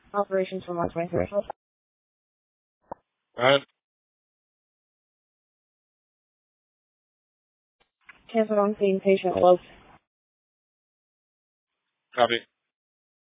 Operations from 123. Go ahead. Cancel on scene, patient low. Copy.